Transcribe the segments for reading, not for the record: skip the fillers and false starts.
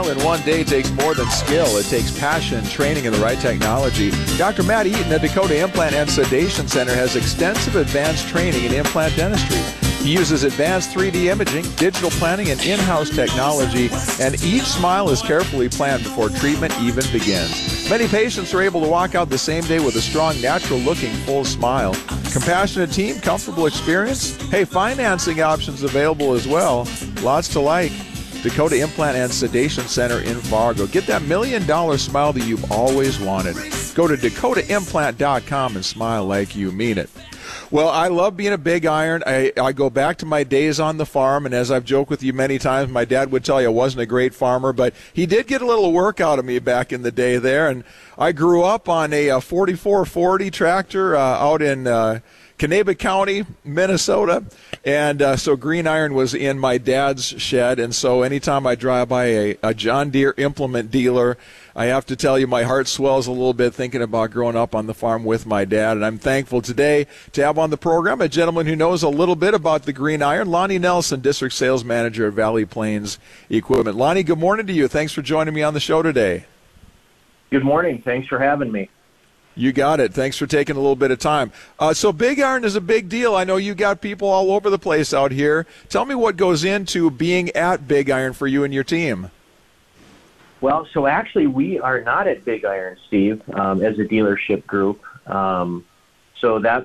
smile in one day takes more than skill. It takes passion, training, and the right technology. Dr. Matt Eaton at Dakota Implant and Sedation Center has extensive advanced training in implant dentistry. He uses advanced 3D imaging, digital planning, and in-house technology, and each smile is carefully planned before treatment even begins. Many patients are able to walk out the same day with a strong, natural-looking, full smile. Compassionate team, comfortable experience. Hey, financing options available as well. Lots to like. Dakota Implant and Sedation Center in Fargo. Get that $1 million smile that you've always wanted. Go to dakotaimplant.com and smile like you mean it. Well, I love being a big iron. I go back to my days on the farm, and as I've joked with you many times, my dad would tell you I wasn't a great farmer, but he did get a little work out of me back in the day there. And I grew up on a 4440 tractor out in Kanabec County, Minnesota, and so green iron was in my dad's shed, and so anytime I drive by a John Deere implement dealer, I have to tell you my heart swells a little bit thinking about growing up on the farm with my dad, and I'm thankful today to have on the program a gentleman who knows a little bit about the green iron, Lonnie Nelson, District Sales Manager at Valley Plains Equipment. Lonnie, good morning to you. Thanks for joining me on the show today. Good morning. Thanks for having me. You got it. Thanks for taking a little bit of time. So big iron is a big deal. I know you got people all over the place out here. Tell me what goes into being at Big Iron for you and your team. Well, so actually we are not at Big Iron, Steve, as a dealership group. So that,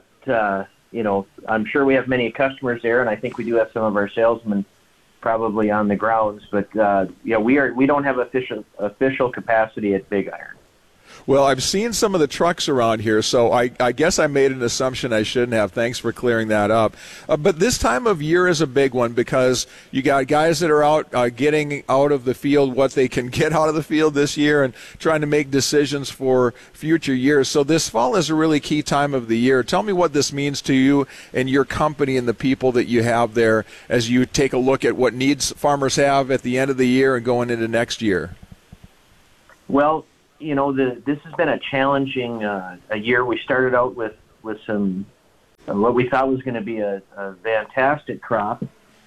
I'm sure we have many customers there, and I think we do have some of our salesmen probably on the grounds. But, we don't have official capacity at Big Iron. Well, I've seen some of the trucks around here, so I guess I made an assumption I shouldn't have. Thanks for clearing that up. But this time of year is a big one because you got guys that are out getting out of the field what they can get out of the field this year and trying to make decisions for future years. So this fall is a really key time of the year. Tell me what this means to you and your company and the people that you have there as you take a look at what needs farmers have at the end of the year and going into next year. Well, this has been a challenging a year. We started out with some what we thought was going to be a fantastic crop.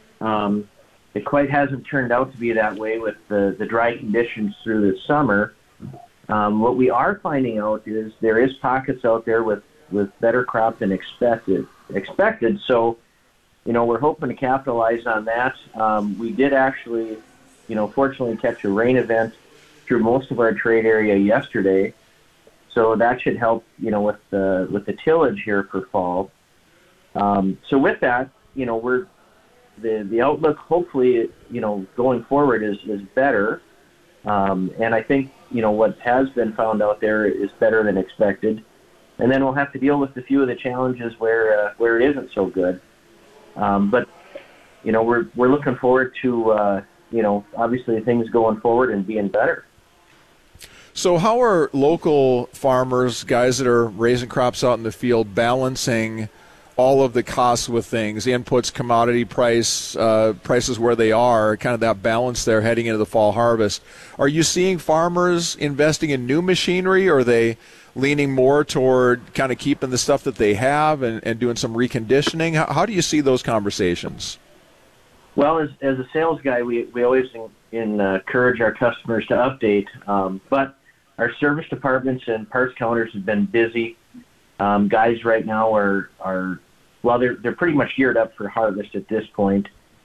It quite hasn't turned out to be that way with the dry conditions through the summer. What we are finding out is there is pockets out there with better crop than expected. So, we're hoping to capitalize on that. We did actually, fortunately catch a rain event through most of our trade area yesterday, so that should help, with the tillage here for fall. So with that, we're the outlook hopefully, going forward is better, and I think what has been found out there is better than expected, and then we'll have to deal with a few of the challenges where it isn't so good. But we're looking forward to obviously things going forward and being better. So how are local farmers, guys that are raising crops out in the field, balancing all of the costs with things, inputs, commodity prices where they are, kind of that balance there heading into the fall harvest? Are you seeing farmers investing in new machinery, or are they leaning more toward kind of keeping the stuff that they have and doing some reconditioning? How do you see those conversations? Well, as a sales guy, we always encourage our customers to update, but our service departments and parts counters have been busy. Guys right now are they're pretty much geared up for harvest at this point.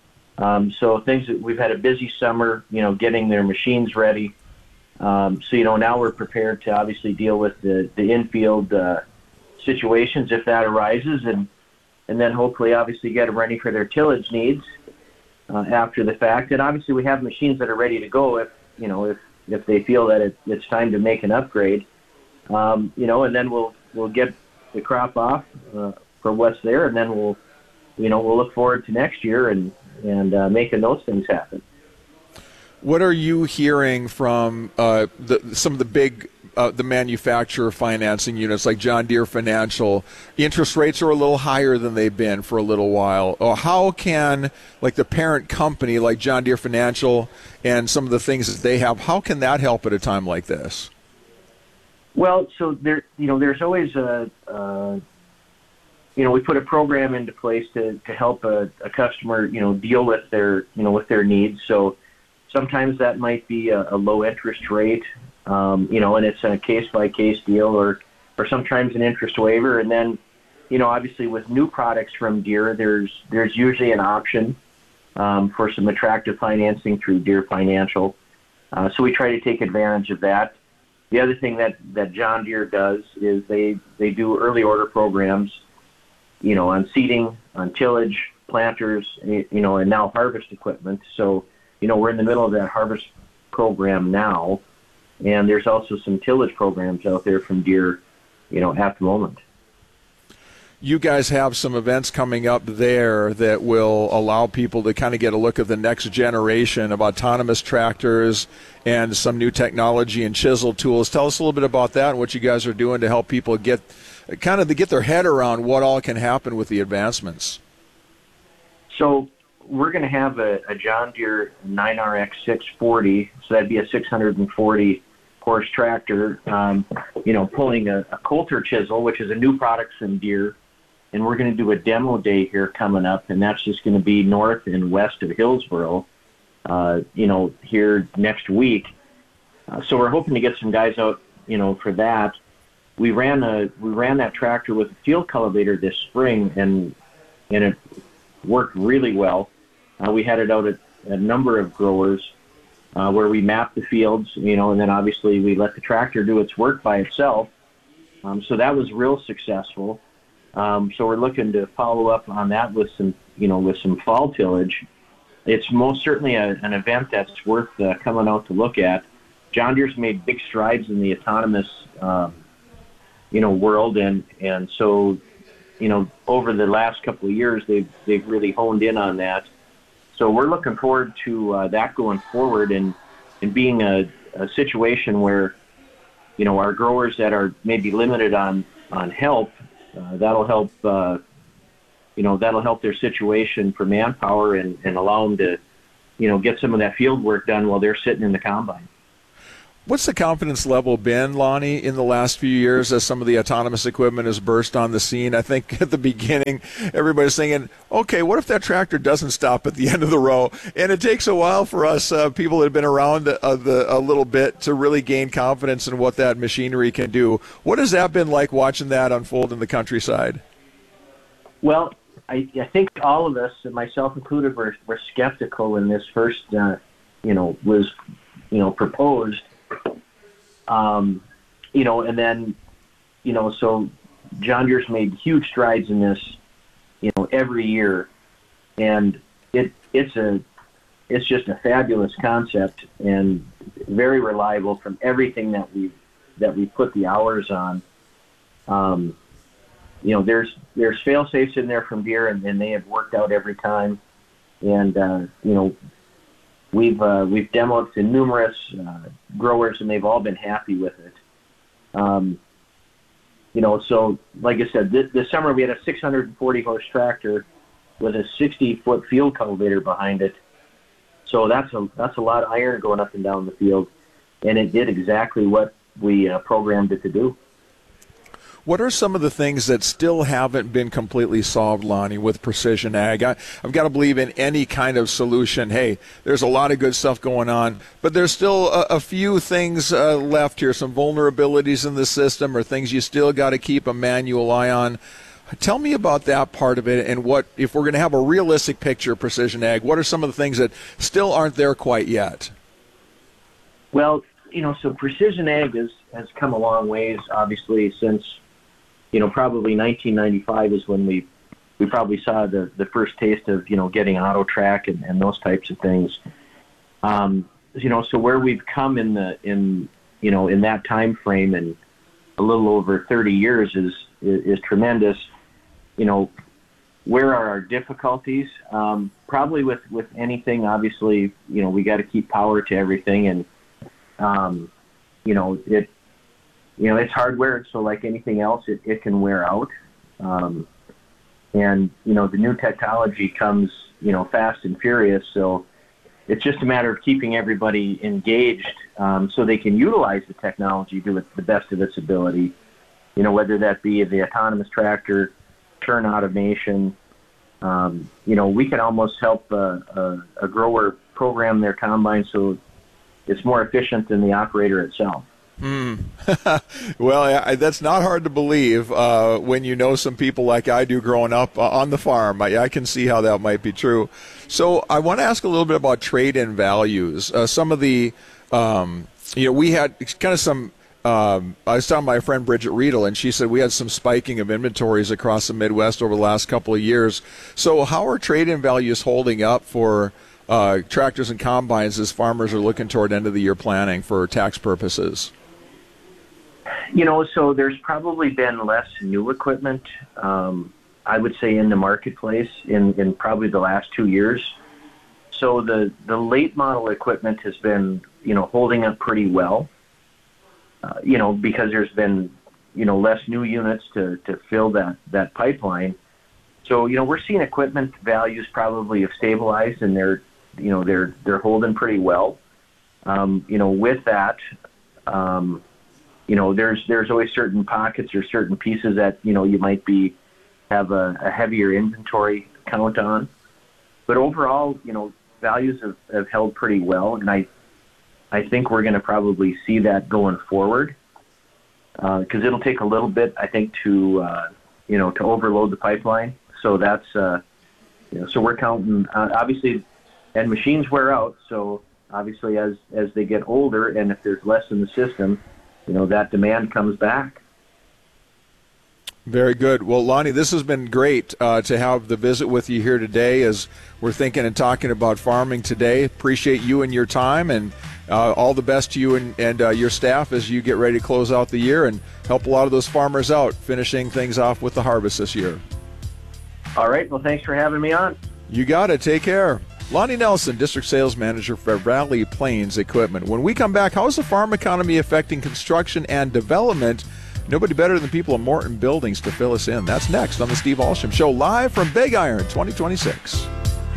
So we've had a busy summer, getting their machines ready. So now we're prepared to obviously deal with the infield situations if that arises, and then hopefully obviously get them ready for their tillage needs after the fact. And obviously we have machines that are ready to go if they feel that it's time to make an upgrade, and then we'll get the crop off for what's there, and then we'll look forward to next year and making those things happen. What are you hearing from some of the big the manufacturer financing units like John Deere Financial? Interest rates are a little higher than they've been for a little while. How can, like the parent company like John Deere Financial and some of the things that they have, how can that help at a time like this? Well, so there's always we put a program into place to help a customer, deal with their, with their needs. So Sometimes that might be a low interest rate, and it's a case-by-case deal, or sometimes an interest waiver. And then, obviously with new products from Deere, there's usually an option for some attractive financing through Deere Financial. So we try to take advantage of that. The other thing that John Deere does is they do early order programs, on seeding, on tillage, planters, and now harvest equipment. So, we're in the middle of that harvest program now, and there's also some tillage programs out there from Deere, at the moment. You guys have some events coming up there that will allow people to kind of get a look at the next generation of autonomous tractors and some new technology and chisel tools. Tell us a little bit about that and what you guys are doing to help people get their head around what all can happen with the advancements. So we're going to have a John Deere 9RX 640, so that'd be a 640 horse tractor, pulling a Coulter chisel, which is a new product from Deere. And we're going to do a demo day here coming up, and that's just going to be north and west of Hillsboro, here next week. So we're hoping to get some guys out, for that. We ran that tractor with a field cultivator this spring, and it worked really well. We had it out at a number of growers where we mapped the fields, and then obviously we let the tractor do its work by itself. So that was real successful. So we're looking to follow up on that with some fall tillage. It's most certainly an event that's worth coming out to look at. John Deere's made big strides in the autonomous, world, and so, over the last couple of years, they've really honed in on that. So we're looking forward to that going forward, and being a situation where, our growers that are maybe limited on help. That'll help their situation for manpower and allow them to, get some of that field work done while they're sitting in the combine. What's the confidence level been, Lonnie, in the last few years as some of the autonomous equipment has burst on the scene? I think at the beginning, everybody's thinking, okay, what if that tractor doesn't stop at the end of the row? And it takes a while for us, people that have been around a little bit, to really gain confidence in what that machinery can do. What has that been like watching that unfold in the countryside? Well, I think all of us, and myself included, were skeptical when this first, was, proposed. And then, so John Deere's made huge strides in this, every year, and it's just a fabulous concept and very reliable from everything that we put the hours on. There's fail safes in there from Deere, and they have worked out every time. And we've demoed to numerous growers, and they've all been happy with it. So like I said, this summer we had a 640 horse tractor with a 60-foot field cultivator behind it. So that's a lot of iron going up and down the field, and it did exactly what we programmed it to do. What are some of the things that still haven't been completely solved, Lonnie, with Precision Ag? I've got to believe in any kind of solution. Hey, there's a lot of good stuff going on, but there's still a few things left here, some vulnerabilities in the system or things you still got to keep a manual eye on. Tell me about that part of it, and what, if we're going to have a realistic picture of Precision Ag, what are some of the things that still aren't there quite yet? Well, so Precision Ag has come a long ways, obviously, since probably 1995 is when we probably saw the first taste of, getting AutoTrack and those types of things. So where we've come in that time frame, and a little over 30 years is tremendous. Where are our difficulties? Probably with anything, obviously, we got to keep power to everything, and it's hardware, so like anything else, it can wear out. And, the new technology comes, fast and furious, so it's just a matter of keeping everybody engaged so they can utilize the technology to the best of its ability, whether that be the autonomous tractor, turn automation. We can almost help a grower program their combine so it's more efficient than the operator itself. Well, that's not hard to believe when you know some people like I do growing up on the farm. I can see how that might be true. So I want to ask a little bit about trade-in values. Some of the, we had kind of some, I was talking to my friend Bridget Riedel, and she said we had some spiking of inventories across the Midwest over the last couple of years. So how are trade-in values holding up for tractors and combines as farmers are looking toward end of the year planning for tax purposes? So there's probably been less new equipment, I would say, in the marketplace in probably the last 2 years. So the late model equipment has been, holding up pretty well, because there's been, less new units to fill that pipeline. So, we're seeing equipment values probably have stabilized, and they're holding pretty well. With that, there's always certain pockets or certain pieces that, you might have a heavier inventory count on. But overall, values have held pretty well, and I think we're going to probably see that going forward because it'll take a little bit, I think, to overload the pipeline. So that's, so we're counting, obviously, and machines wear out. So obviously as they get older and if there's less in the system, that demand comes back. Very good. Well, Lonnie, this has been great to have the visit with you here today as we're thinking and talking about farming today. Appreciate you and your time, and all the best to you and your staff as you get ready to close out the year and help a lot of those farmers out, finishing things off with the harvest this year. All right. Well, thanks for having me on. You got it. Take care. Lonnie Nelson, District Sales Manager for Valley Plains Equipment. When we come back, how is the farm economy affecting construction and development? Nobody better than people at Morton Buildings to fill us in. That's next on the Steve Alsham Show, live from Big Iron 2026.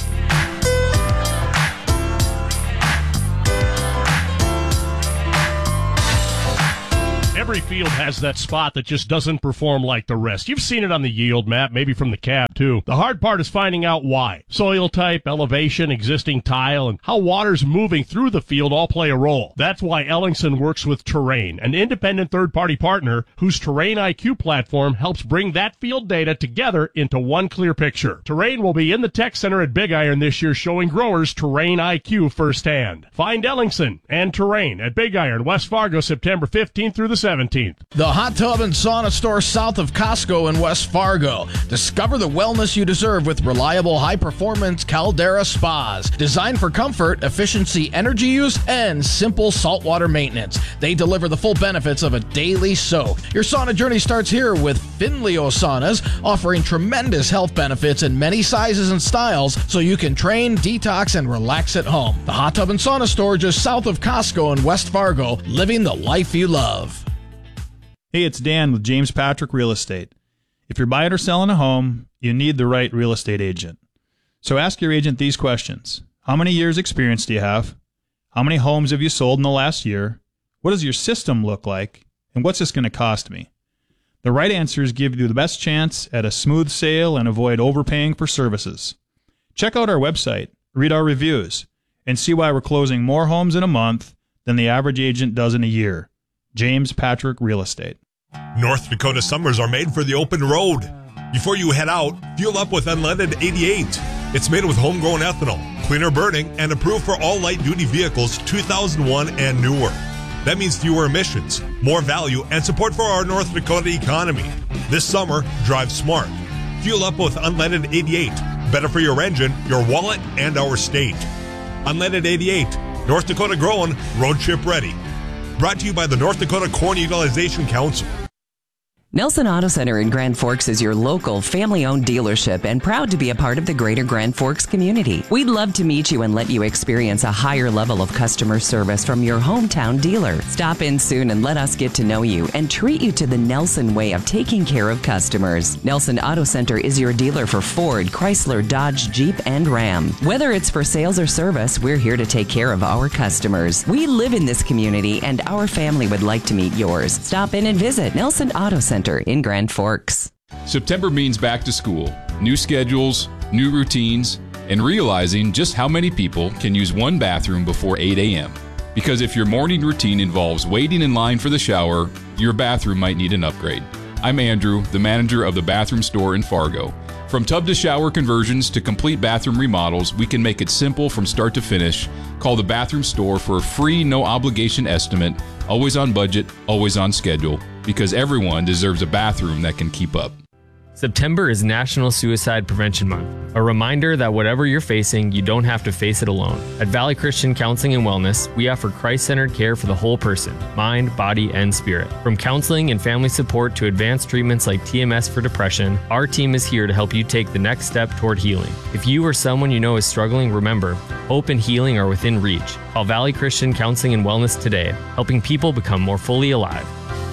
Every field has that spot that just doesn't perform like the rest. You've seen it on the yield map, maybe from the cab too. The hard part is finding out why. Soil type, elevation, existing tile, and how water's moving through the field all play a role. That's why Ellingson works with Terrain, an independent third-party partner whose Terrain IQ platform helps bring that field data together into one clear picture. Terrain will be in the Tech Center at Big Iron this year showing growers Terrain IQ firsthand. Find Ellingson and Terrain at Big Iron, West Fargo, September 15th through the 17th. The Hot Tub and Sauna Store south of Costco in West Fargo. Discover the wellness you deserve with reliable, high-performance Caldera spas. Designed for comfort, efficiency, energy use, and simple saltwater maintenance. They deliver the full benefits of a daily soak. Your sauna journey starts here with Finleo Saunas, offering tremendous health benefits in many sizes and styles so you can train, detox, and relax at home. The Hot Tub and Sauna Store just south of Costco in West Fargo, living the life you love. Hey, it's Dan with James Patrick Real Estate. If you're buying or selling a home, you need the right real estate agent. So ask your agent these questions. How many years experience do you have? How many homes have you sold in the last year? What does your system look like? And what's this going to cost me? The right answers give you the best chance at a smooth sale and avoid overpaying for services. Check out our website, read our reviews, and see why we're closing more homes in a month than the average agent does in a year. James Patrick Real Estate. North Dakota summers are made for the open road. Before you head out, fuel up with Unleaded 88. It's made with homegrown ethanol, cleaner burning, and approved for all light-duty vehicles 2001 and newer. That means fewer emissions, more value, and support for our North Dakota economy. This summer, drive smart. Fuel up with Unleaded 88. Better for your engine, your wallet, and our state. Unleaded 88. North Dakota grown, road trip ready. Brought to you by the North Dakota Corn Utilization Council. Nelson Auto Center in Grand Forks is your local, family-owned dealership and proud to be a part of the greater Grand Forks community. We'd love to meet you and let you experience a higher level of customer service from your hometown dealer. Stop in soon and let us get to know you and treat you to the Nelson way of taking care of customers. Nelson Auto Center is your dealer for Ford, Chrysler, Dodge, Jeep, and Ram. Whether it's for sales or service, we're here to take care of our customers. We live in this community and our family would like to meet yours. Stop in and visit Nelson Auto Center in Grand Forks. September means back to school. New schedules, new routines, and realizing just how many people can use one bathroom before 8 a.m. Because if your morning routine involves waiting in line for the shower, your bathroom might need an upgrade. I'm Andrew, the manager of the Bathroom Store in Fargo. From tub to shower conversions to complete bathroom remodels, we can make it simple from start to finish. Call the Bathroom Store for a free, no-obligation estimate, always on budget, always on schedule, because everyone deserves a bathroom that can keep up. September is National Suicide Prevention Month, a reminder that whatever you're facing, you don't have to face it alone. At Valley Christian Counseling and Wellness, we offer Christ-centered care for the whole person, mind, body, and spirit. From counseling and family support to advanced treatments like TMS for depression, our team is here to help you take the next step toward healing. If you or someone you know is struggling, remember, hope and healing are within reach. Call Valley Christian Counseling and Wellness today, helping people become more fully alive.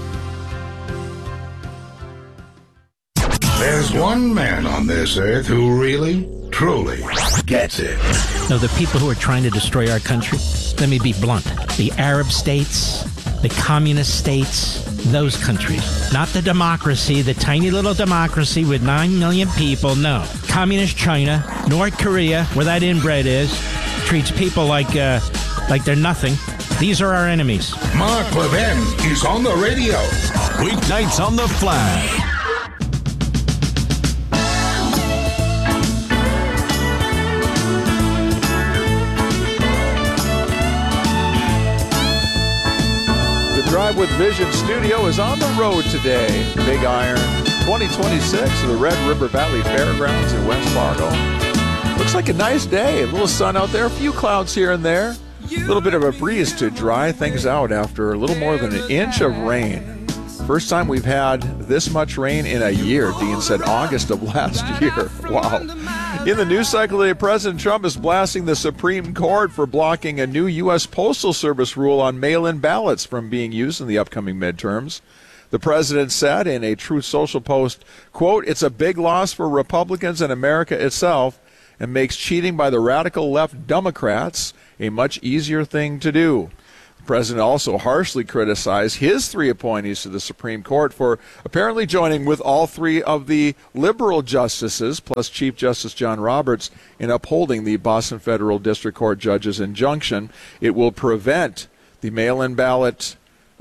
There's one man on this earth who really, truly gets it. No, the people who are trying to destroy our country, let me be blunt, the Arab states, the communist states, those countries. Not the democracy, the tiny little democracy with 9 million people, no. Communist China, North Korea, where that inbred is, treats people like they're nothing. These are our enemies. Mark Levin is on the radio. Weeknights on the Flash. Drive with Vision Studio is on the road today. Big Iron 2026 at the Red River Valley Fairgrounds in West Fargo. Looks like a nice day. A little sun out there, a few clouds here and there. A little bit of a breeze to dry things out after a little more than an inch of rain. First time we've had this much rain in a year. Dean said August of last year. Wow. In the news cycle today, President Trump is blasting the Supreme Court for blocking a new U.S. Postal Service rule on mail-in ballots from being used in the upcoming midterms. The president said in a Truth Social post, quote, "It's a big loss for Republicans and America itself and makes cheating by the radical left Democrats a much easier thing to do." The president also harshly criticized his 3 appointees to the Supreme Court for apparently joining with all 3 of the liberal justices, plus Chief Justice John Roberts, in upholding the Boston Federal District Court judge's injunction. It will prevent the mail-in ballot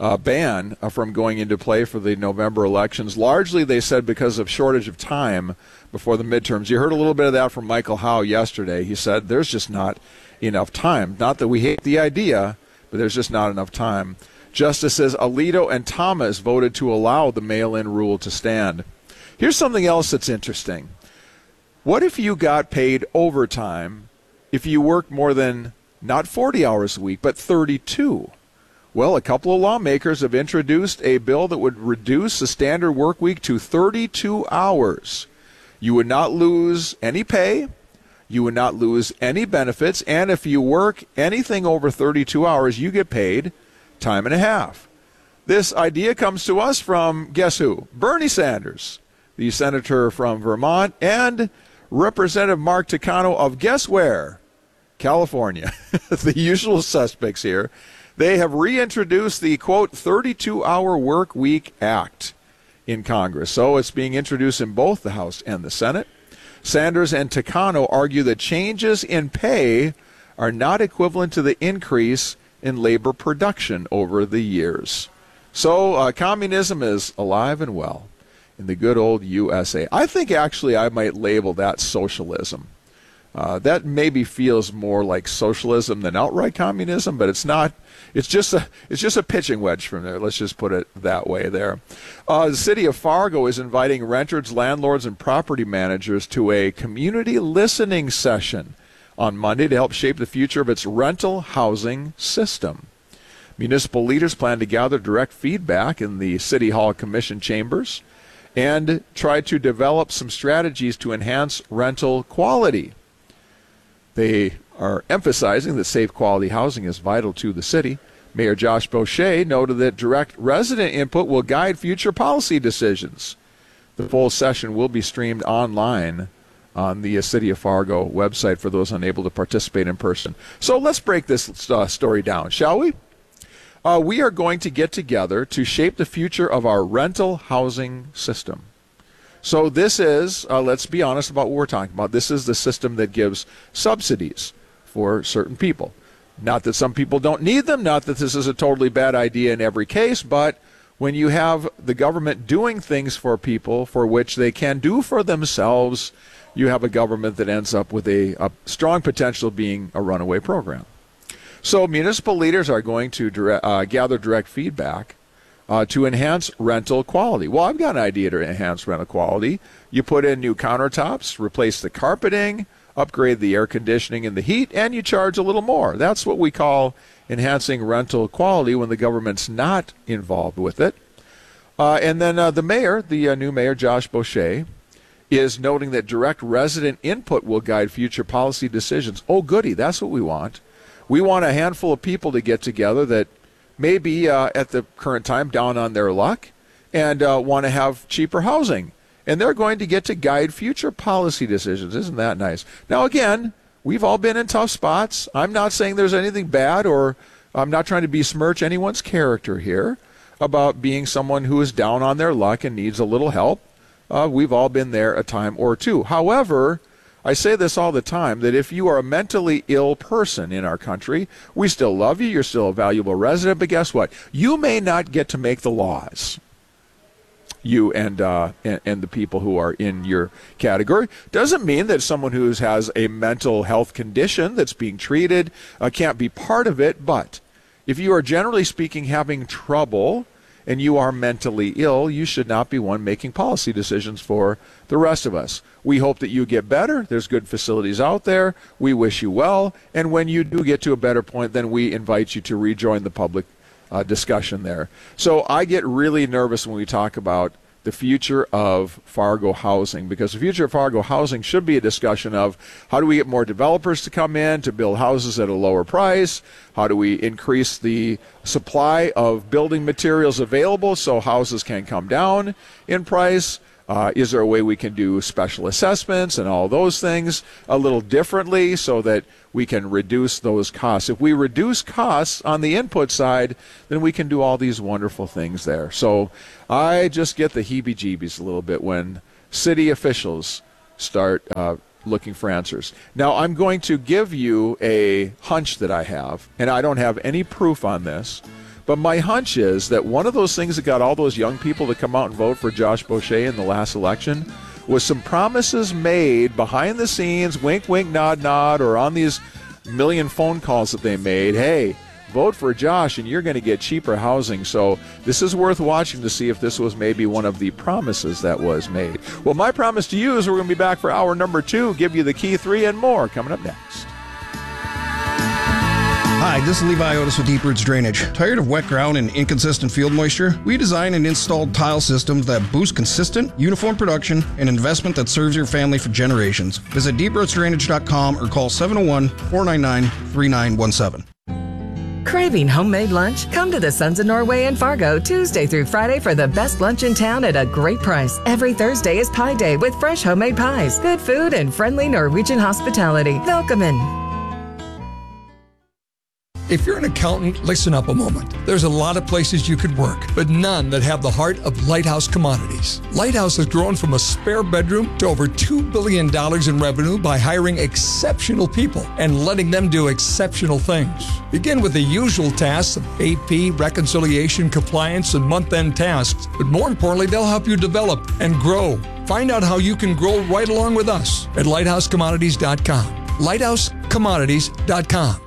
ban from going into play for the November elections. Largely, they said, because of shortage of time before the midterms. You heard a little bit of that from Michael Howe yesterday. He said there's just not enough time. Not that we hate the idea, but there's just not enough time. Justices Alito and Thomas voted to allow the mail-in rule to stand. Here's something else that's interesting. What if you got paid overtime if you worked more than not 40 hours a week, but 32? Well, a couple of lawmakers have introduced a bill that would reduce the standard work week to 32 hours. You would not lose any pay. You would not lose any benefits, and if you work anything over 32 hours, you get paid time and a half. This idea comes to us from, guess who? Bernie Sanders, the senator from Vermont, and Representative Mark Takano of guess where? California. The usual suspects here. They have reintroduced the, quote, 32-hour work week act in Congress. So it's being introduced in both the House and the Senate. Sanders and Takano argue that changes in pay are not equivalent to the increase in labor production over the years. So communism is alive and well in the good old USA. I think actually I might label that socialism. That maybe feels more like socialism than outright communism, but it's not. It's just a pitching wedge from there. Let's just put it that way there. The city of Fargo is inviting renters, landlords, and property managers to a community listening session on Monday to help shape the future of its rental housing system. Municipal leaders plan to gather direct feedback in the City Hall Commission chambers and try to develop some strategies to enhance rental quality. They are emphasizing that safe quality housing is vital to the city. Mayor Josh Boucher noted that direct resident input will guide future policy decisions. The full session will be streamed online on the City of Fargo website for those unable to participate in person. So let's break this story down, shall we? We are going to get together to shape the future of our rental housing system. So this is, let's be honest about what we're talking about. This is the system that gives subsidies for certain people. Not that some people don't need them, not that this is a totally bad idea in every case, but when you have the government doing things for people for which they can do for themselves, you have a government that ends up with a strong potential of being a runaway program. So municipal leaders are going to gather direct feedback to enhance rental quality. Well, I've got an idea to enhance rental quality. You put in new countertops, replace the carpeting, upgrade the air conditioning and the heat, and you charge a little more. That's what we call enhancing rental quality when the government's not involved with it. And then the mayor, the new mayor, Josh Boucher, is noting that direct resident input will guide future policy decisions. Oh, goody, that's what we want. We want a handful of people to get together that may be at the current time down on their luck and want to have cheaper housing. And they're going to get to guide future policy decisions. Isn't that nice? Now, again, we've all been in tough spots. I'm not saying there's anything bad, or I'm not trying to besmirch anyone's character here about being someone who is down on their luck and needs a little help. We've all been there a time or two. However, I say this all the time, that if you are a mentally ill person in our country, we still love you, you're still a valuable resident, but guess what? You may not get to make the laws. You and the people who are in your category. Doesn't mean that someone who has a mental health condition that's being treated can't be part of it, but if you are generally speaking having trouble and you are mentally ill, you should not be one making policy decisions for the rest of us. We hope that you get better. There's good facilities out there. We wish you well. And when you do get to a better point, then we invite you to rejoin the public discussion there. So I get really nervous when we talk about the future of Fargo housing, because the future of Fargo housing should be a discussion of how do we get more developers to come in to build houses at a lower price, how do we increase the supply of building materials available so houses can come down in price. Is there a way we can do special assessments and all those things a little differently so that we can reduce those costs? If we reduce costs on the input side, then we can do all these wonderful things there. So I just get the heebie-jeebies a little bit when city officials start looking for answers. Now, I'm going to give you a hunch that I have, and I don't have any proof on this, but my hunch is that one of those things that got all those young people to come out and vote for Josh Boucher in the last election was some promises made behind the scenes, wink, wink, nod, nod, or on these million phone calls that they made. Hey, vote for Josh and you're going to get cheaper housing. So this is worth watching to see if this was maybe one of the promises that was made. Well, my promise to you is we're going to be back for hour number 2, give you the key 3 and more coming up next. Hi, this is Levi Otis with Deep Roots Drainage. Tired of wet ground and inconsistent field moisture? We design and install tile systems that boost consistent, uniform production, and investment that serves your family for generations. Visit deeprootsdrainage.com or call 701-499-3917. Craving homemade lunch? Come to the Sons of Norway in Fargo Tuesday through Friday for the best lunch in town at a great price. Every Thursday is Pie Day with fresh homemade pies, good food, and friendly Norwegian hospitality. Welcome. If you're an accountant, listen up a moment. There's a lot of places you could work, but none that have the heart of Lighthouse Commodities. Lighthouse has grown from a spare bedroom to over $2 billion in revenue by hiring exceptional people and letting them do exceptional things. Begin with the usual tasks of AP, reconciliation, compliance, and month-end tasks, but more importantly, they'll help you develop and grow. Find out how you can grow right along with us at lighthousecommodities.com. lighthousecommodities.com.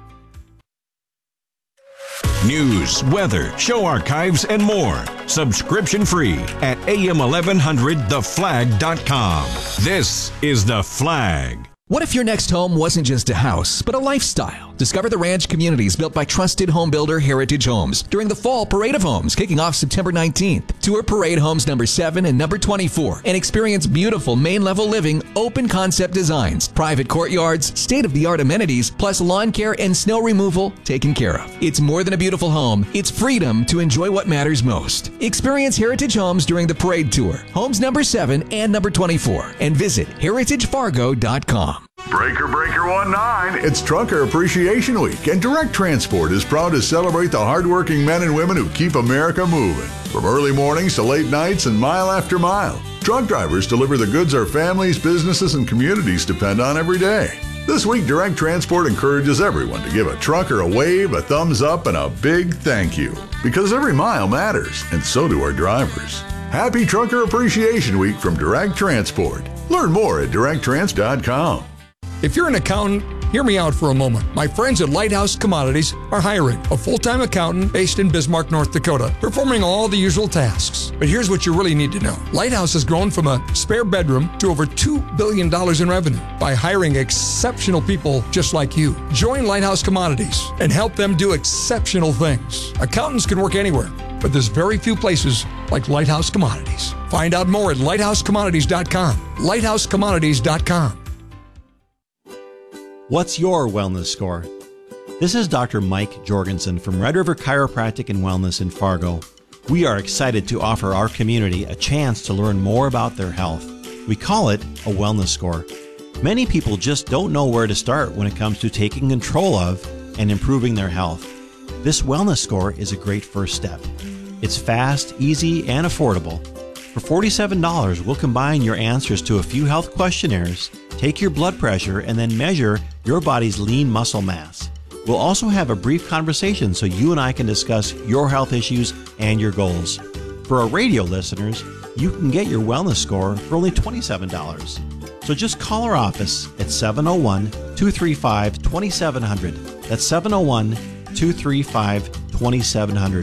News, weather, show archives, and more. Subscription free at AM1100theflag.com. This is The Flag. What if your next home wasn't just a house, but a lifestyle? Discover the ranch communities built by trusted home builder Heritage Homes during the Fall Parade of Homes, kicking off September 19th. Tour Parade Homes number 7 and number 24 and experience beautiful main-level living, open concept designs, private courtyards, state-of-the-art amenities, plus lawn care and snow removal taken care of. It's more than a beautiful home. It's freedom to enjoy what matters most. Experience Heritage Homes during the Parade Tour, Homes number 7 and number 24, and visit heritagefargo.com. Breaker 19. It's Trucker Appreciation Week, and Direct Transport is proud to celebrate the hardworking men and women who keep America moving. From early mornings to late nights and mile after mile, truck drivers deliver the goods our families, businesses, and communities depend on every day. This week, Direct Transport encourages everyone to give a trucker a wave, a thumbs up, and a big thank you. Because every mile matters, and so do our drivers. Happy Trucker Appreciation Week from Direct Transport. Learn more at directtrans.com. If you're an accountant, hear me out for a moment. My friends at Lighthouse Commodities are hiring a full-time accountant based in Bismarck, North Dakota, performing all the usual tasks. But here's what you really need to know. Lighthouse has grown from a spare bedroom to over $2 billion in revenue by hiring exceptional people just like you. Join Lighthouse Commodities and help them do exceptional things. Accountants can work anywhere, but there's very few places like Lighthouse Commodities. Find out more at lighthousecommodities.com. lighthousecommodities.com. What's your wellness score? This is Dr. Mike Jorgensen from Red River Chiropractic and Wellness in Fargo. We are excited to offer our community a chance to learn more about their health. We call it a wellness score. Many people just don't know where to start when it comes to taking control of and improving their health. This wellness score is a great first step. It's fast, easy, and affordable. For $47, we'll combine your answers to a few health questionnaires, take your blood pressure, and then measure your body's lean muscle mass. We'll also have a brief conversation so you and I can discuss your health issues and your goals. For our radio listeners, you can get your wellness score for only $27. So just call our office at 701-235-2700. That's 701-235-2700.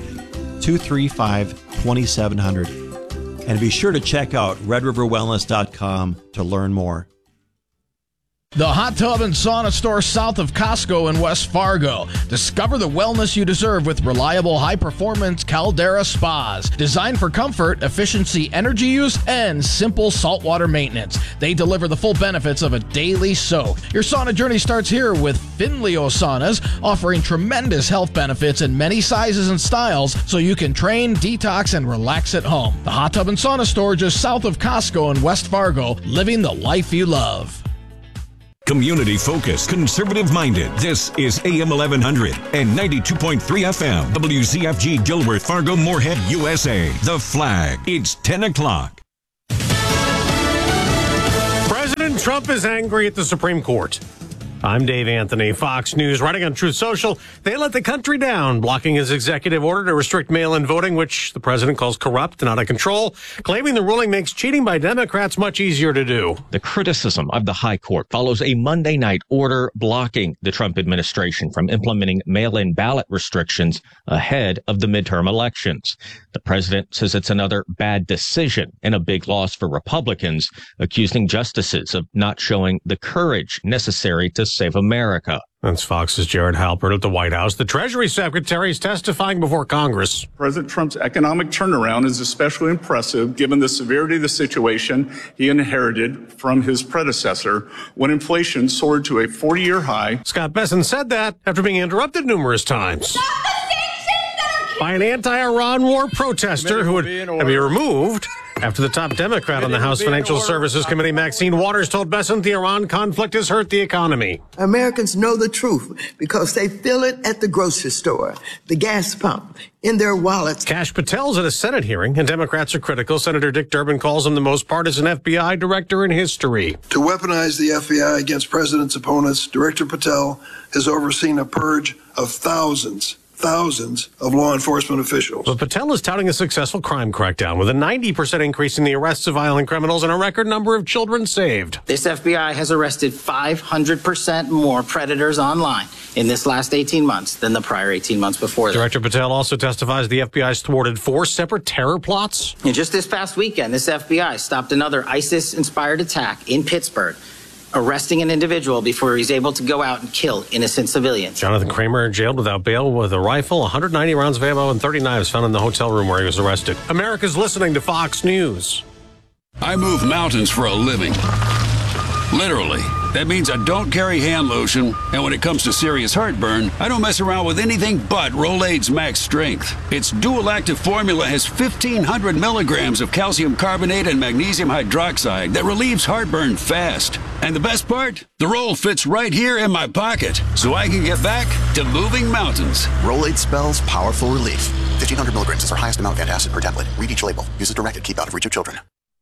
235-2700. And be sure to check out redriverwellness.com to learn more. The Hot Tub and Sauna Store south of Costco in West Fargo. Discover the wellness you deserve with reliable, high-performance Caldera spas. Designed for comfort, efficiency, energy use, and simple saltwater maintenance. They deliver the full benefits of a daily soak. Your sauna journey starts here with Finleo Saunas, offering tremendous health benefits in many sizes and styles so you can train, detox, and relax at home. The Hot Tub and Sauna Store just south of Costco in West Fargo, living the life you love. Community focused, conservative minded. This is AM 1100 and 92.3 FM. WZFG Gilbert, Fargo, Moorhead, USA. The Flag. It's 10 o'clock. President Trump is angry at the Supreme Court. I'm Dave Anthony, Fox News. Writing on Truth Social, they let the country down, blocking his executive order to restrict mail-in voting, which the president calls corrupt and out of control, claiming the ruling makes cheating by Democrats much easier to do. The criticism of the high court follows a Monday night order blocking the Trump administration from implementing mail-in ballot restrictions ahead of the midterm elections. The president says it's another bad decision and a big loss for Republicans, accusing justices of not showing the courage necessary to save America. That's Fox's Jared Halpert at the White House. The Treasury Secretary is testifying before Congress. President Trump's economic turnaround is especially impressive given the severity of the situation he inherited from his predecessor when inflation soared to a 40-year high. Scott Bessent said that after being interrupted numerous times by an anti-Iran war protester who would be removed after the top Democrat on the House Financial Services Committee, Maxine Waters, told Bessent the Iran conflict has hurt the economy. Americans know the truth because they feel it at the grocery store, the gas pump, in their wallets. Kash Patel's at a Senate hearing, and Democrats are critical. Senator Dick Durbin calls him the most partisan FBI director in history. To weaponize the FBI against president's opponents, Director Patel has overseen a purge of thousands of law enforcement officials. But Patel is touting a successful crime crackdown with a 90% increase in the arrests of violent criminals and a record number of children saved. This FBI has arrested 500% more predators online in this last 18 months than the prior 18 months before that. Director Patel also testifies the FBI's thwarted 4 separate terror plots. And just this past weekend, this FBI stopped another ISIS-inspired attack in Pittsburgh, arresting an individual before he's able to go out and kill innocent civilians. Jonathan Kramer jailed without bail with a rifle, 190 rounds of ammo, and 30 knives found in the hotel room where he was arrested. America's listening to Fox News. I move mountains for a living. Literally. That means I don't carry hand lotion, and when it comes to serious heartburn, I don't mess around with anything but Rolaids Max Strength. Its dual-active formula has 1,500 milligrams of calcium carbonate and magnesium hydroxide that relieves heartburn fast. And the best part? The roll fits right here in my pocket, so I can get back to moving mountains. Rolaids spells powerful relief. 1,500 milligrams is our highest amount of antacid per tablet. Read each label. Use as directed. Keep out of reach of children.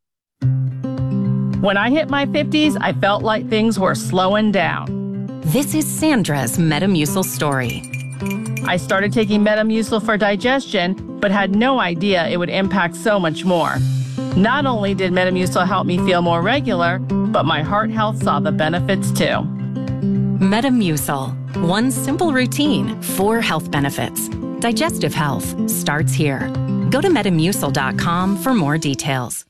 When I hit my 50s, I felt like things were slowing down. This is Sandra's Metamucil story. I started taking Metamucil for digestion, but had no idea it would impact so much more. Not only did Metamucil help me feel more regular, but my heart health saw the benefits too. Metamucil. One simple routine, 4 health benefits. Digestive health starts here. Go to Metamucil.com for more details.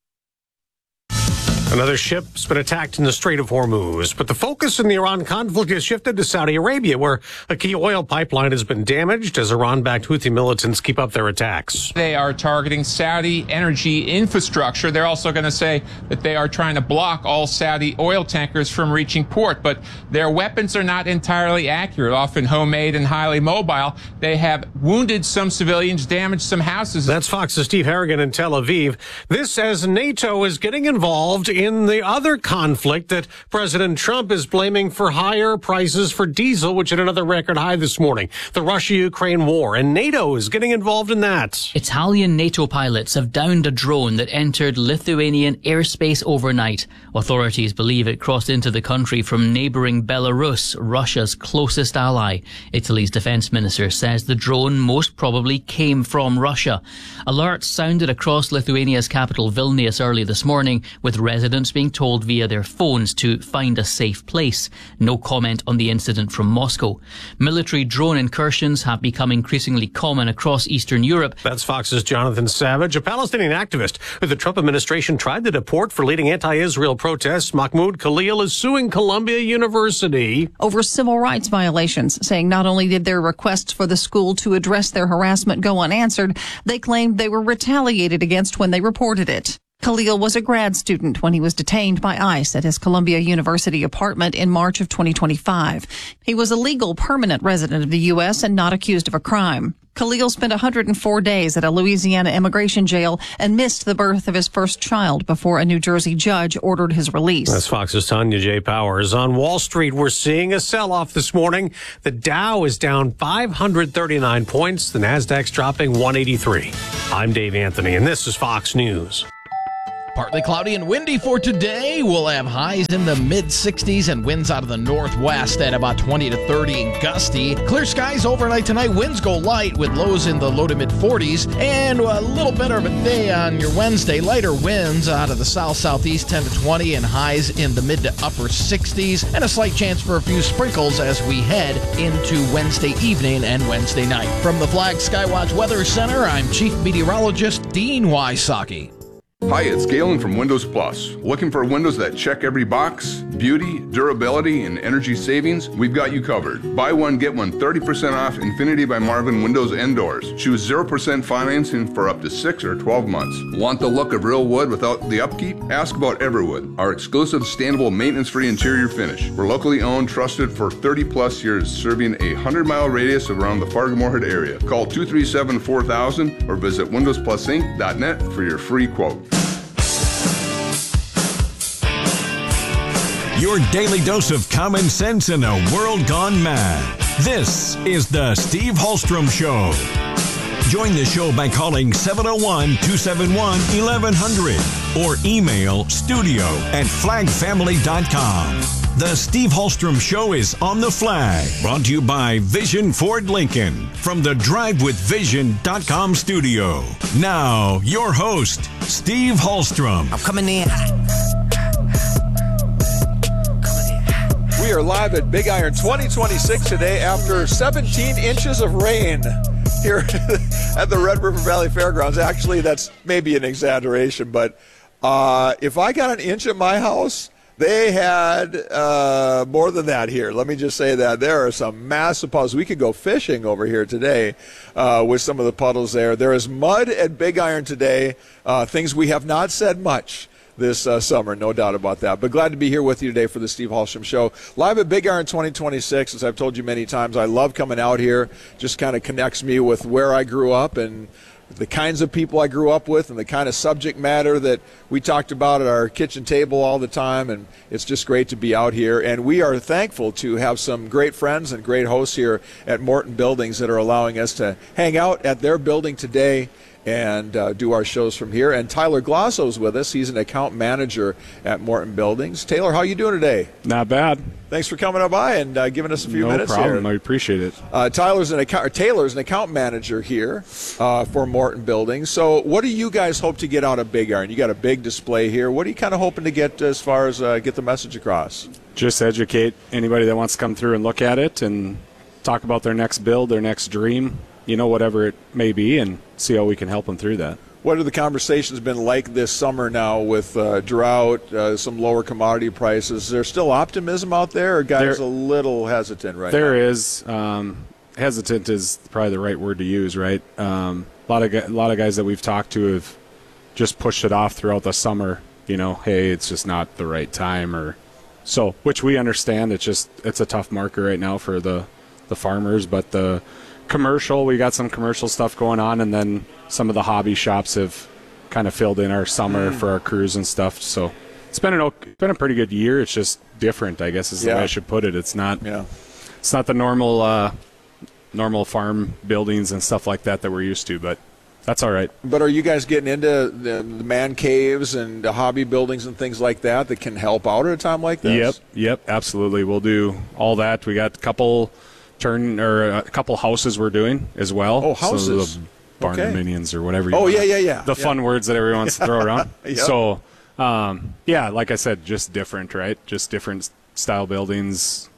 Another ship's been attacked in the Strait of Hormuz, but the focus in the Iran conflict has shifted to Saudi Arabia, where a key oil pipeline has been damaged as Iran-backed Houthi militants keep up their attacks. They are targeting Saudi energy infrastructure. They're also going to say that they are trying to block all Saudi oil tankers from reaching port, but their weapons are not entirely accurate, often homemade and highly mobile. They have wounded some civilians, damaged some houses. That's Fox's Steve Harrigan in Tel Aviv. This as NATO is getting involved in the other conflict that President Trump is blaming for higher prices for diesel, which hit another record high this morning. The Russia-Ukraine war, and NATO is getting involved in that. Italian NATO pilots have downed a drone that entered Lithuanian airspace overnight. Authorities believe it crossed into the country from neighbouring Belarus, Russia's closest ally. Italy's defence minister says the drone most probably came from Russia. Alerts sounded across Lithuania's capital Vilnius early this morning, with residents being told via their phones to find a safe place. No comment on the incident from Moscow. Military drone incursions have become increasingly common across Eastern Europe. That's Fox's Jonathan Savage, a Palestinian activist who the Trump administration tried to deport for leading anti-Israel protests. Mahmoud Khalil is suing Columbia University over civil rights violations, saying not only did their requests for the school to address their harassment go unanswered, they claimed they were retaliated against when they reported it. Khalil was a grad student when he was detained by ICE at his Columbia University apartment in March of 2025. He was a legal permanent resident of the U.S. and not accused of a crime. Khalil spent 104 days at a Louisiana immigration jail and missed the birth of his first child before a New Jersey judge ordered his release. That's Fox's Tanya J. Powers. On Wall Street, we're seeing a sell-off this morning. The Dow is down 539 points. The Nasdaq's dropping 183. I'm Dave Anthony, and this is Fox News. Partly cloudy and windy for today. We'll have highs in the mid-60s and winds out of the northwest at about 20 to 30 and gusty. Clear skies overnight tonight. Winds go light with lows in the low to mid-40s. And a little better of a day on your Wednesday. Lighter winds out of the south-southeast 10 to 20 and highs in the mid to upper 60s. And a slight chance for a few sprinkles as we head into Wednesday evening and Wednesday night. From the Flag Skywatch Weather Center, I'm Chief Meteorologist Dean Wysocki. Hi, it's Galen from Windows Plus. Looking for windows that check every box? Beauty, durability, and energy savings? We've got you covered. Buy one, get one 30% off Infinity by Marvin windows and doors. Choose 0% financing for up to 6 or 12 months. Want the look of real wood without the upkeep? Ask about Everwood, our exclusive standable maintenance-free interior finish. We're locally owned, trusted for 30 plus years, serving a 100-mile radius around the Fargo-Moorhead area. Call 237-4000 or visit windowsplusinc.net for your free quote. Your daily dose of common sense in a world gone mad. This is the Steve Hallstrom Show. Join the show by calling 701-271-1100 or email studio@flagfamily.com. The Steve Hallstrom Show is on the Flag, brought to you by Vision Ford Lincoln from the DriveWithVision.com studio. Now, your host, Steve Hallstrom. I'm coming in. We are live at Big Iron 2026 today after 17 inches of rain here at the Red River Valley Fairgrounds. Actually, that's maybe an exaggeration, but if I got an inch at my house, they had more than that here. Let me just say that there are some massive puddles. We could go fishing over here today with some of the puddles there. There is mud at Big Iron today, things we have not said much this summer, no doubt about that. But glad to be here with you today for the Steve Hallstrom Show. Live at Big Iron 2026, as I've told you many times, I love coming out here. Just kind of connects me with where I grew up and the kinds of people I grew up with and the kind of subject matter that we talked about at our kitchen table all the time, and it's just great to be out here. And we are thankful to have some great friends and great hosts here at Morton Buildings that are allowing us to hang out at their building today and do our shows from here. And Tyler Glosso's with us. He's an account manager at Morton Buildings. Taylor, how are you doing today? Not bad. Thanks for coming by and giving us a few minutes here. No problem. I appreciate it. Taylor's an account manager here for Morton Buildings. So what do you guys hope to get out of Big Iron? You got a big display here. What are you kind of hoping to get as far as get the message across? Just educate anybody that wants to come through and look at it and talk about their next build, their next dream, whatever it may be, and see how we can help them through that. What have the conversations been like this summer now with drought, some lower commodity prices? Is there still optimism out there, or guys a little hesitant right now? There is. Hesitant is probably the right word to use, right? A lot of guys that we've talked to have just pushed it off throughout the summer. Hey, it's just not the right time, which we understand. It's a tough market right now for the farmers, but the we got some commercial stuff going on, and then some of the hobby shops have kind of filled in our summer for our crews and stuff. So it's been a pretty good year. It's just different, I guess, is the way I should put it. It's not the normal farm buildings and stuff like that we're used to, but that's all right. But are you guys getting into the man caves and the hobby buildings and things like that can help out at a time like this? Yep, absolutely. We'll do all that. We got a couple houses we're doing as well. Oh, houses. So the barn dominions or whatever. The fun words that everyone wants to throw around. Yep. So, like I said, just different, right? Just different style buildings,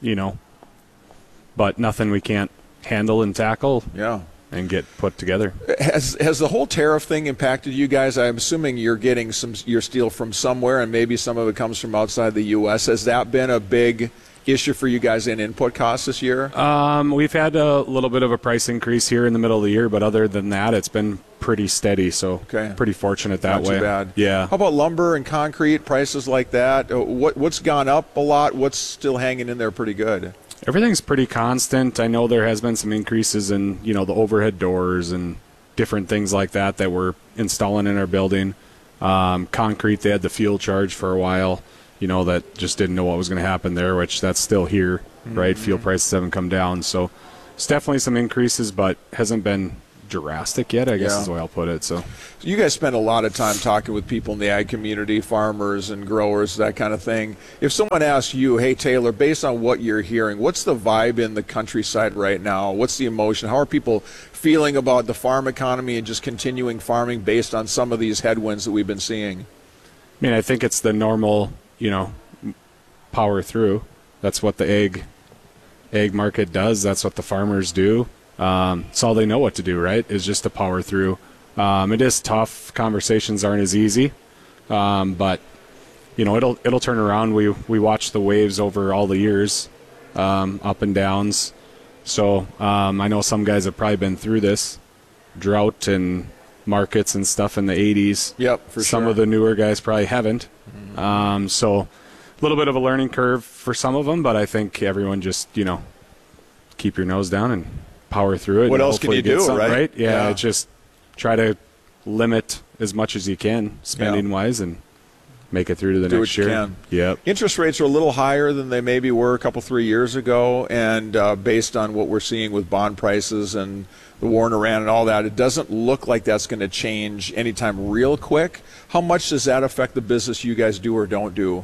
but nothing we can't handle and tackle. Yeah. And get put together. Has the whole tariff thing impacted you guys? I'm assuming you're getting your steel from somewhere, and maybe some of it comes from outside the U.S. Has that been a big issue for you guys in input costs this year? We've had a little bit of a price increase here in the middle of the year, but other than that, it's been pretty steady. So pretty fortunate that way. Not too bad. Yeah. How about lumber and concrete prices like that? What's gone up a lot? What's still hanging in there pretty good? Everything's pretty constant. I know there has been some increases in the overhead doors and different things like that we're installing in our building. Concrete, they had the fuel charge for a while. That just didn't know what was going to happen there, which that's still here, right? Fuel prices haven't come down. So it's definitely some increases, but hasn't been drastic yet, I guess is the way I'll put it. So you guys spend a lot of time talking with people in the ag community, farmers and growers, that kind of thing. If someone asks you, hey, Taylor, based on what you're hearing, what's the vibe in the countryside right now? What's the emotion? How are people feeling about the farm economy and just continuing farming based on some of these headwinds that we've been seeing? I think it's the normal power through. That's what the egg market does. That's what the farmers do. It's all they know what to do, right, is just to power through. It is tough. Conversations aren't as easy, but it'll turn around. We watch the waves over all the years, up and downs. So I know some guys have probably been through this drought and markets and stuff in the 80s. Yep, for some of the newer guys probably haven't. So a little bit of a learning curve for some of them, but I think everyone just keep your nose down and power through it. What else can you do, right? Yeah, just try to limit as much as you can spending-wise and make it through to the next year. Can. Yep. Interest rates are a little higher than they maybe were a couple, 3 years ago, and based on what we're seeing with bond prices and the war in Iran and all that, it doesn't look like that's going to change anytime real quick. How much does that affect the business you guys do or don't do?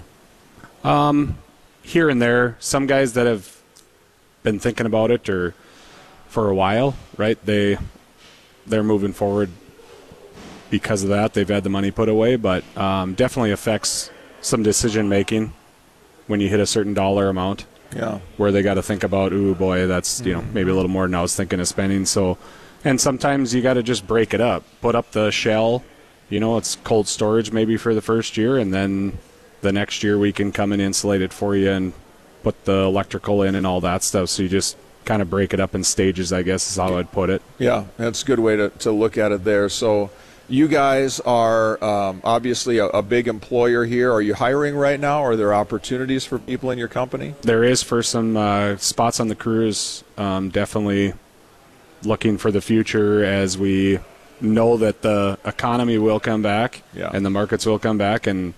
Here and there. Some guys that have been thinking about it or for a while, right? They're moving forward because of that. They've had the money put away, but definitely affects some decision making when you hit a certain dollar amount. Yeah. Where they got to think about, ooh boy, that's maybe a little more than I was thinking of spending. So, and sometimes you got to just break it up, put up the shell. It's cold storage maybe for the first year, and then the next year we can come and insulate it for you and put the electrical in and all that stuff. So you just kind of break it up in stages, I guess is how I'd put it. Yeah, that's a good way to look at it there. So you guys are obviously a big employer here. Are you hiring right now? Are there opportunities for people in your company? There is for some spots on the crews. Definitely looking for the future as we know that the economy will come back and the markets will come back, and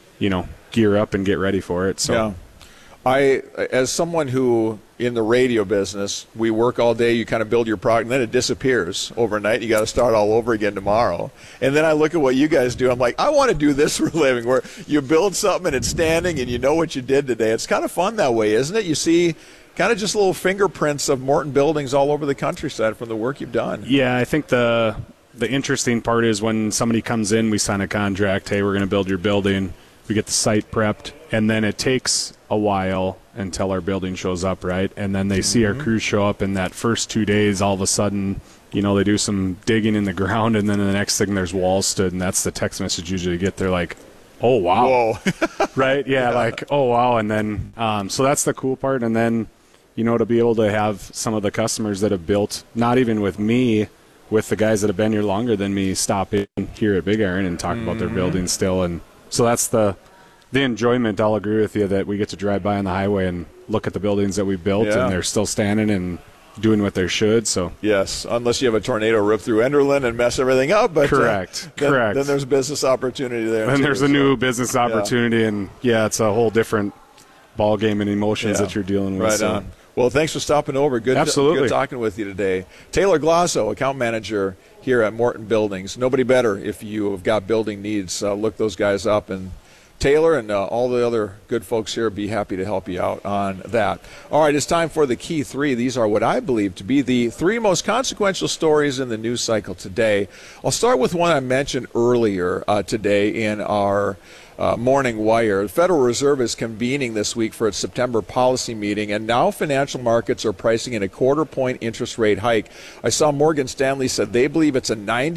gear up and get ready for it. So I, as someone who in the radio business, we work all day, you kind of build your product, and then it disappears overnight. You got to start all over again tomorrow. And then I look at what you guys do. I'm like, I want to do this for a living, where you build something and it's standing and you know what you did today. It's kind of fun that way, isn't it? You see kind of just little fingerprints of Morton buildings all over the countryside from the work you've done. Yeah, I think the interesting part is when somebody comes in, we sign a contract, hey, we're going to build your building. We get the site prepped, and then it takes a while until our building shows up, right? And then they see our crews show up, and that first 2 days, all of a sudden, they do some digging in the ground, and then the next thing there's walls stood, and that's the text message usually you get. They're like, oh, wow. Whoa. Right? Yeah, like, oh, wow. And then, so that's the cool part. And then, to be able to have some of the customers that have built, not even with me, with the guys that have been here longer than me, stop in here at Big Iron and talk about their building still. And so that's the enjoyment. I'll agree with you that we get to drive by on the highway and look at the buildings that we built, and they're still standing and doing what they should. So yes, unless you have a tornado rip through Enderlin and mess everything up. But correct. Then there's business opportunity there. And there's a new business opportunity, and it's a whole different ball game and emotions that you're dealing with. Right on. Well, thanks for stopping over. Good talking with you today. Taylor Glasso, account manager here at Morton Buildings. Nobody better if you have got building needs. Look those guys up, and Taylor and all the other good folks here be happy to help you out on that. All right, it's time for the Key 3. These are what I believe to be the 3 most consequential stories in the news cycle today. I'll start with one I mentioned earlier today in our Morning Wire. The Federal Reserve is convening this week for its September policy meeting, and now financial markets are pricing in a quarter-point interest rate hike. I saw Morgan Stanley said they believe it's a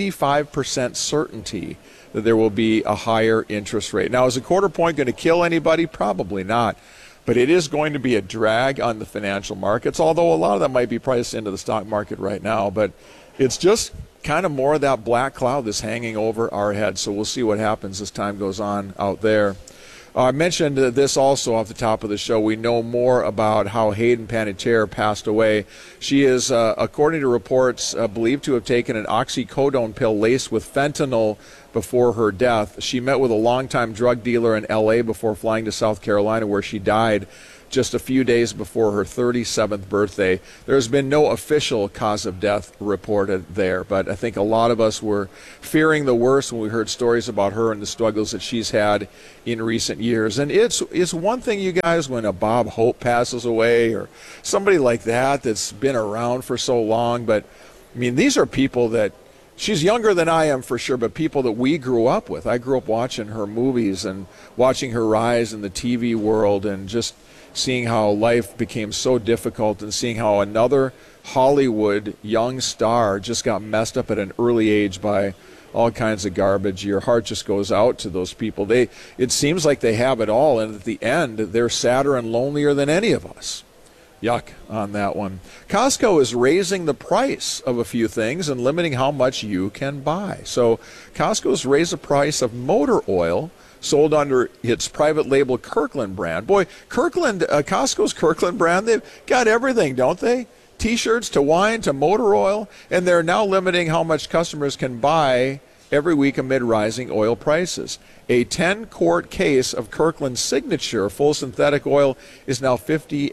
95% certainty that there will be a higher interest rate. Now, is a quarter point going to kill anybody? Probably not. But it is going to be a drag on the financial markets, although a lot of that might be priced into the stock market right now. But it's just kind of more of that black cloud that's hanging over our heads. So we'll see what happens as time goes on out there. I mentioned this also off the top of the show. We know more about how Hayden Panettiere passed away. She is, according to reports, believed to have taken an oxycodone pill laced with fentanyl before her death. She met with a longtime drug dealer in L.A. before flying to South Carolina, where she died just a few days before her 37th birthday. There's been no official cause of death reported there, but I think a lot of us were fearing the worst when we heard stories about her and the struggles that she's had in recent years. And it's one thing, you guys, when a Bob Hope passes away or somebody like that that's been around for so long, but I mean, these are people that, she's younger than I am for sure, but people that we grew up with. I grew up watching her movies and watching her rise in the TV world, and just seeing how life became so difficult, and seeing how another Hollywood young star just got messed up at an early age by all kinds of garbage. Your heart just goes out to those people. It seems like they have it all, and at the end, they're sadder and lonelier than any of us. Yuck on that one. Costco is raising the price of a few things and limiting how much you can buy. So Costco's raised the price of motor oil sold under its private label Kirkland brand. Boy, Costco's Kirkland brand, they've got everything, don't they? T-shirts to wine to motor oil, and they're now limiting how much customers can buy every week amid rising oil prices. A 10-quart case of Kirkland Signature full synthetic oil is now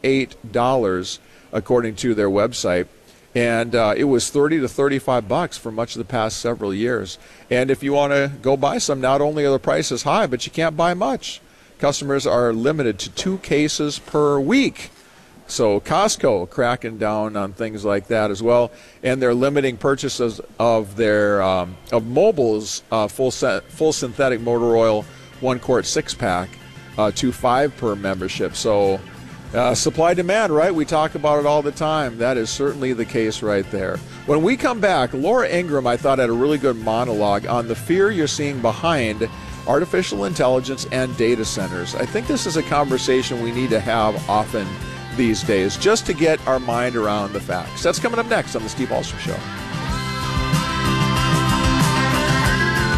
$58, according to their website. And it was $30 to $35 for much of the past several years. And if you want to go buy some, not only are the prices high, but you can't buy much. Customers are limited to 2 cases per week. So Costco cracking down on things like that as well, and they're limiting purchases of their of Mobil's full synthetic motor oil 1-quart 6-pack to 5 per membership. So supply demand, right? We talk about it all the time. That is certainly the case right there. When we come back, Laura Ingram, I thought, had a really good monologue on the fear you're seeing behind artificial intelligence and data centers. I think this is a conversation we need to have often these days, just to get our mind around the facts. That's coming up next on the Steve Ahlstrom Show.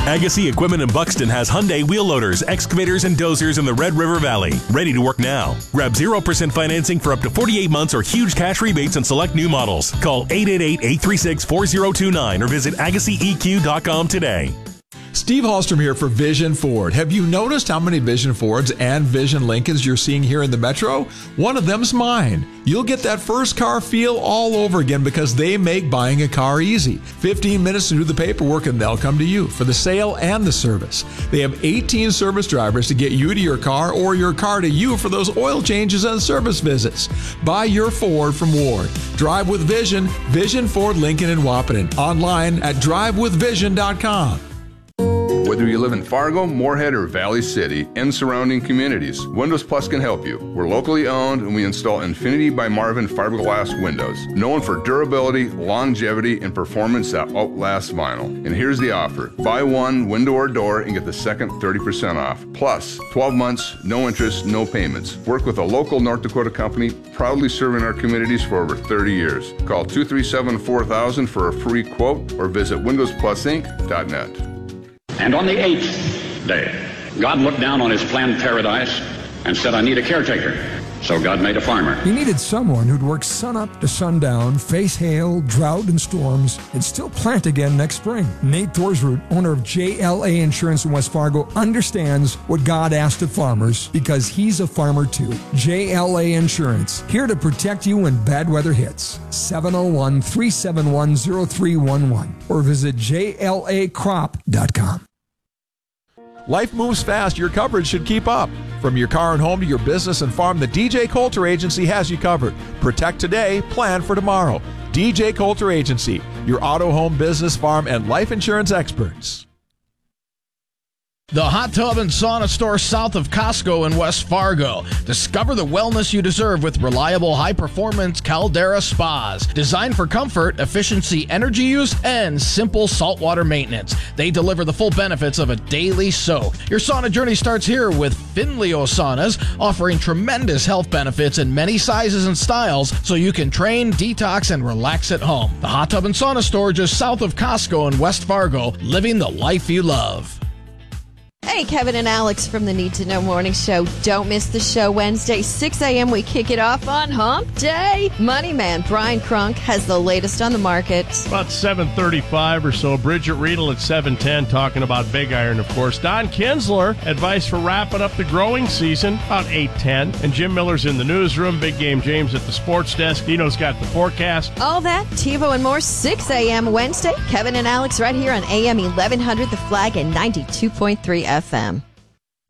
Agassi Equipment in Buxton has Hyundai wheel loaders, excavators, and dozers in the Red River Valley. Ready to work now. Grab 0% financing for up to 48 months or huge cash rebates on select new models. Call 888-836-4029 or visit AgassiEQ.com today. Steve Hallstrom here for Vision Ford. Have you noticed how many Vision Fords and Vision Lincolns you're seeing here in the Metro? One of them's mine. You'll get that first car feel all over again because they make buying a car easy. 15 minutes to do the paperwork and they'll come to you for the sale and the service. They have 18 service drivers to get you to your car or your car to you for those oil changes and service visits. Buy your Ford from Ward. Drive with Vision, Vision Ford Lincoln in Wahpeton. Online at drivewithvision.com. Whether you live in Fargo, Moorhead, or Valley City and surrounding communities, Windows Plus can help you. We're locally owned and we install Infinity by Marvin fiberglass windows, known for durability, longevity, and performance that outlasts vinyl. And here's the offer. Buy one window or door and get the second 30% off. Plus, 12 months, no interest, no payments. Work with a local North Dakota company proudly serving our communities for over 30 years. Call 237-4000 for a free quote or visit windowsplusinc.net. And on the 8th day, God looked down on his planned paradise and said, I need a caretaker. So God made a farmer. He needed someone who'd work sun up to sundown, face hail, drought, and storms, and still plant again next spring. Nate Thorsroot, owner of JLA Insurance in West Fargo, understands what God asked of farmers because he's a farmer too. JLA Insurance, here to protect you when bad weather hits. 701-371-0311 or visit JLAcrop.com. Life moves fast. Your coverage should keep up. From your car and home to your business and farm, the DJ Coulter Agency has you covered. Protect today, plan for tomorrow. DJ Coulter Agency, your auto, home, business, farm, and life insurance experts. The Hot Tub and Sauna Store south of Costco in West Fargo. Discover the wellness you deserve with reliable, high-performance Caldera spas. Designed for comfort, efficiency, energy use, and simple saltwater maintenance. They deliver the full benefits of a daily soak. Your sauna journey starts here with Finleo Saunas, offering tremendous health benefits in many sizes and styles so you can train, detox, and relax at home. The Hot Tub and Sauna Store just south of Costco in West Fargo, living the life you love. Hey, Kevin and Alex from the Need to Know Morning Show. Don't miss the show Wednesday, 6 a.m. We kick it off on Hump Day. Money Man Brian Crunk has the latest on the market. About 7:35 or so. Bridget Riedel at 7:10 talking about big iron, of course. Don Kinsler, advice for wrapping up the growing season, about 8:10. And Jim Miller's in the newsroom. Big Game James at the sports desk. Dino's got the forecast. All that, TiVo and more, 6 a.m. Wednesday. Kevin and Alex right here on AM 1100 The Flag and 92.3 FM.